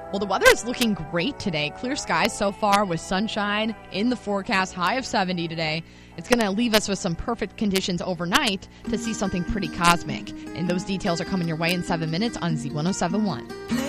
Well, the weather is looking great today. Clear skies so far with sunshine in the forecast, high of 70 today. It's going to leave us with some perfect conditions overnight to see something pretty cosmic. And those details are coming your way in 7 minutes on Z1071.